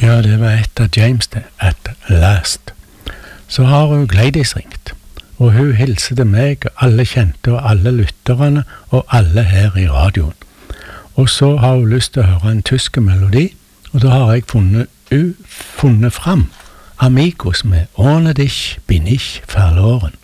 Ja, det var et av James det, At Last. Så har hun Gladys ringt, og hun hilser til meg, alle kjente og alle lytterne, og alle her i radioen. Og så har hun lyst til å høre en tysk melodi, og da har jeg funnet fram Amigos med Ohne dich bin ich verloren.